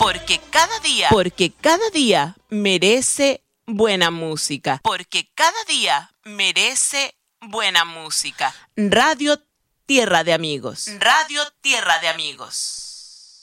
Porque cada día merece buena música. Porque cada día merece buena música. Radio Tierra de Amigos. Radio Tierra de Amigos.